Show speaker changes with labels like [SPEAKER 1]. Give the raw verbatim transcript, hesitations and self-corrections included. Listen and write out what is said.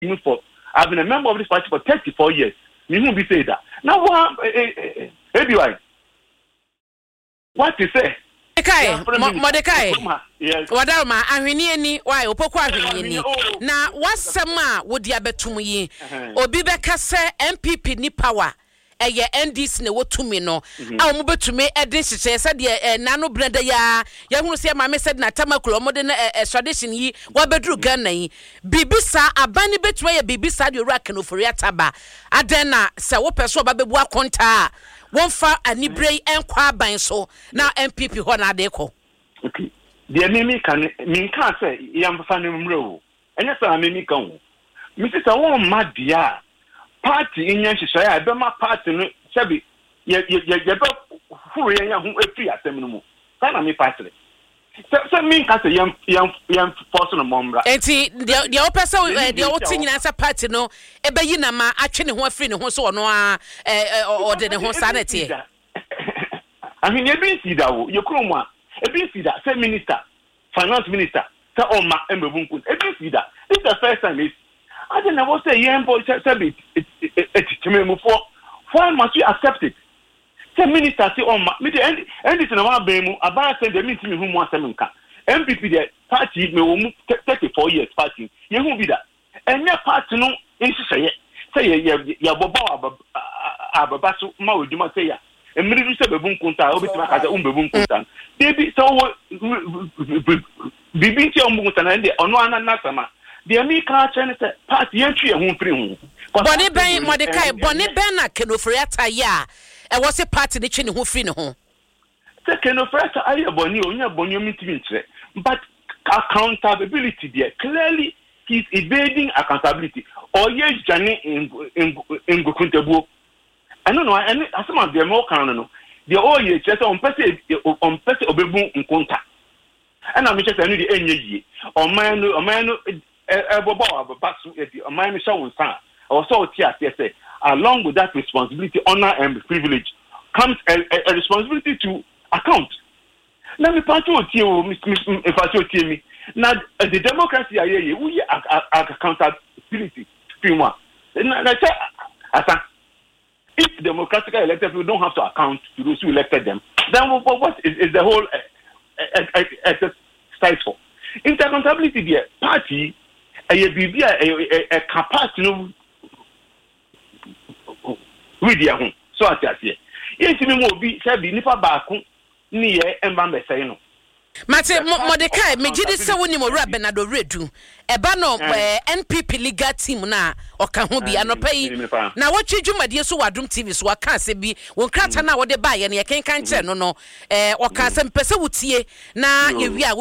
[SPEAKER 1] even for I've been a member of this party for thirty-four years. You won't be saying that. Now what anyway? What you say?
[SPEAKER 2] Mordecai, Mordecai.
[SPEAKER 1] Yes.
[SPEAKER 2] Wadarma ahwini ni why opokwa ahwini ni. Na wasema wo dia betum yi. Obi beka se M P P ni power. Eye N D C ne wotumi no a mo betumi e de hyehyɛ sɛ de nano brenda ya ya hunu sɛ ma me sɛ na tamakulo mo de na tradition yi wa bedru Ghana yi bibisa abani betumi ye bibisa de ora kanofori ataba adena sɛ wo pɛso ba bebu akonta wonfa anibrei enkwa aban so na M P P ho na de kɔ.
[SPEAKER 1] Okay, de mimi kan min kan sɛ yam fa ne mre o enya sɛ mimi kan o mi sɛ wo ma dia party in yan hyehyɛ a be ma party no sɛbi ye ye ye be furu yan ho afiri asɛm no mu kana me party sɛ sɛ min ka sɛ yan yan yan force no momra
[SPEAKER 2] enti de de opɛ de wote nyina sɛ party no e be yi na ma atwe ne ho afiri ne ho so ɔno a ɔde ne ho sa na tie
[SPEAKER 1] I mean e bi si da wo ye kuro mu a e bi si da sɛ minister finance minister sɛ o ma embebu nkun e bi si da this is the first time is I don't know what say young boy said it it why must you accept it? Say minister say on me the end end is na wa be mu about say the meeting who want them nka M P P the party me wo mu thirty-four years party ye hu bi da enye party no nhyehyɛ say ye ye bobo ababa so ma oduma say ya emiri du say bebu nkunta obitima ka say um bebu nkunta baby so bibi ti on nkunta na ndi ono anana sama the American Chinese party entry a home free.
[SPEAKER 2] Bonnie Ben Mordecai, Bonnie Ben, a Kenofriata, ya, and was a party the chin who free no.
[SPEAKER 1] The Kenofriata, I have Bonnie, only a Bonnie meeting, but accountability there. Clearly, he's evading accountability. Or yes, Johnny in Gukuntabu. I don't know, and some of them more canon. The all year just on Pessy on Pessy Obebu in contact. And I'm just a new energy. Or man, or man. Along with that responsibility, honor and privilege comes a, a, a responsibility to account. Let me pass you if I show me now the democracy we accountability. If democratically elected people don't have to account to those who elected them, then what is, is the whole exercise for? Intercountability, the party. A baby a capacity no with ya ho so atase ye ntimi mo bi sabi nipa ba ko ni ye emba mbesai no
[SPEAKER 2] Mate Mordecai mejidi se woni mo ra Bernardo Redu eba no N P P legal team na oka ho bi anopai na watwe dwumadie so wadom T V so waka se bi won krata na wode ba ye ne ye kenkan kire no no eh oka se mpese wutie na ye wi a